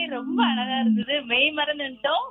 ரொம்ப அழகா இருந்தது. மெய் மறந்துட்டோம்.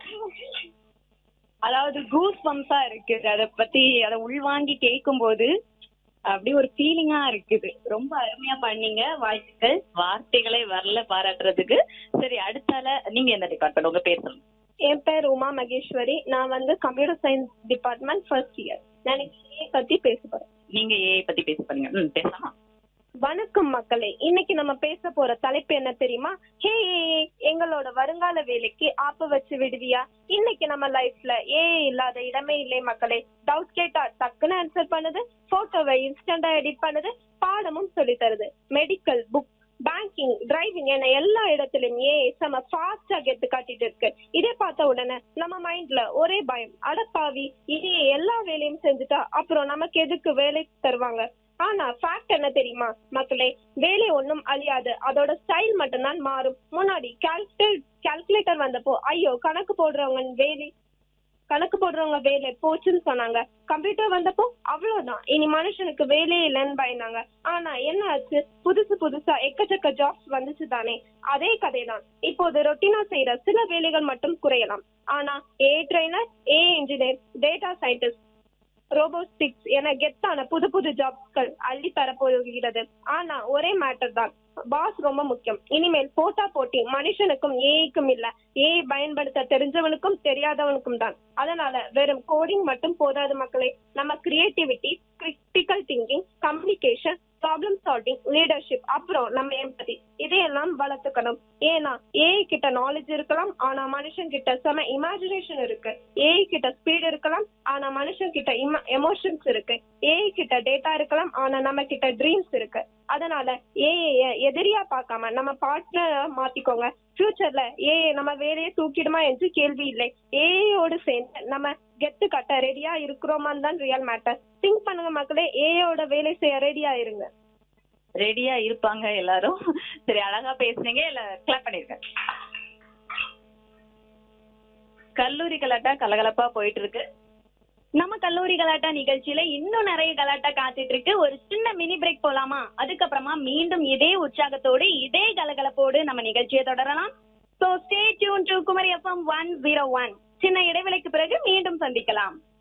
அதாவது கூஸ் பம்ஸா இருக்குது. அத பத்தி அத உள்வாங்கி கேட்கும்போது அப்படி ஒரு ஃபீலிங்கா இருக்குது. ரொம்ப அருமையா பண்ணீங்க. வாழ்த்துக்கள். வார்த்தைகளே வரல பாராட்டுறதுக்கு. சரி, அடுத்தால நீங்க எந்த டிபார்ட்மெண்ட்? உங்க பேர் சொல்லுங்க. என் பேர் உமா மகேஸ்வரி. நான் வந்து computer science department first year. நான் இன்னைக்கு பத்தி பேச போறேன். நீங்க ஏஐ பத்தி பேச போறீங்க. பேசலாமா? வணக்கம் மக்களே. இன்னைக்கு நம்ம பேச போற தலைப்பு என்ன தெரியுமா? ஹே எங்களோட வருங்கால வேலைக்கு ஆப்ப வச்சு விடுவியா? இன்னைக்கு நம்ம லைஃப்ல ஏஐ இல்லாத இடமே இல்லை மக்களே. டவுட் கேட்டா டக்குன்னு ஆன்சர் பண்ணுது, போட்டோவை இன்ஸ்டன்டா எடிட் பண்ணுது, பாடமும் சொல்லி தருது. மெடிக்கல், புக், பேங்கிங், டிரைவிங் என எல்லா இடத்துலயும் ஏஐ செம ஃபாஸ்டா கெத்து காட்டிட்டு இருக்கு. இதை பார்த்த உடனே நம்ம மைண்ட்ல ஒரே பயம், அடப்பாவி இனி எல்லா வேலையும் செஞ்சுட்டா அப்புறம் நமக்கு எதுக்கு வேலை தருவாங்க? ஆனா ஃபேக்ட் என்ன தெரியுமா மக்களே? வேலை ஒண்ணும் அழியாது, அதோட ஸ்டைல் மட்டும்தான் மாறும். முன்னாடி கால்குலேட்டர் வந்தப்போ ஐயோ கணக்கு போடுறவங்க வேலை போச்சுன்னு சொன்னாங்க. கம்ப்யூட்டர் வந்தப்போ அவ்வளவுதான், இனி மனுஷனுக்கு வேலையே இல்லைன்னு பயந்தாங்க. ஆனா என்ன ஆச்சு? புதுசா எக்கச்சக்க ஜாப்ஸ் வந்துச்சு தானே. அதே கதைதான். இப்போது ரொட்டீனா செய்யற சில வேலைகள் மட்டும் குறையலாம். ஆனா AI trainer, AI engineer, data scientist, robotics என கெத்தான புது ஜாப்கள் அள்ளி தரப்போகிறது. ஆனா ஒரே மேட்டர் தான், பாஸ் ரொம்ப முக்கியம். இனிமேல் போட்டி மனுஷனுக்கும் ஏஐக்கும் இல்ல, ஏஐ பயன்படுத்த தெரிஞ்சவனுக்கும் தெரியாதவனுக்கும் தான். அதனால வெறும் கோடிங் மட்டும் போதாது மக்களே. நம்ம creativity, critical thinking, communication, problem solving, leadership, அப்புறம் நம்ம எம்பதி இதையெல்லாம் வளர்த்துக்கணும். ஏன்னா ஏஐ கிட்ட நாலேஜ் இருக்கலாம், ஆனா மனுஷன் கிட்ட செம இமேஜினேஷன் இருக்கு. ஏஐ கிட்ட ஸ்பீட் இருக்கலாம், ஆனா மனுஷன் கிட்ட எமோஷன்ஸ் இருக்கு. ஏஐ கிட்ட டேட்டா இருக்கலாம், ஆனா நம்ம கிட்ட ட்ரீம்ஸ் இருக்கு. அதனால ஏஐ எதிரியா பார்க்காம நம்ம பார்ட்னரா மாத்திக்கோங்க. ஃபியூச்சர்ல ஏஐ நம்ம வேலையை தூக்கிடுமா என்று கேள்வி இல்லை. ஏஐயோடு சேர்ந்து நம்ம கெத்து கட்ட ரெடியா இருக்கிறோமான்னு தான் ரியல் மேட்டர். திங்க் பண்ணுங்க மக்களே, ஏஐயோட வேலை செய்ய ரெடியா இருங்க. ரெடியா இருப்பாங்க எல்லாரும். சரி, அழகா பேசுனீங்க. இல்ல கிளாப் பண்ணிருக்கேன். கல்லூரி கலாட்டா கலகலப்பா போயிட்டு இருக்கு. நம்ம கல்லூரி கலாட்டா நிகழ்ச்சியில இன்னும் நிறைய கலாட்டா காத்துட்டு இருக்கு. ஒரு சின்ன மினி பிரேக் போலாமா? அதுக்கப்புறமா மீண்டும் இதே உற்சாகத்தோடு இதே கலகலப்போடு நம்ம நிகழ்ச்சியை தொடரலாம். So stay tuned to Kumari FM 101. சின்ன இடைவேளைக்கு பிறகு மீண்டும் சந்திக்கலாம்.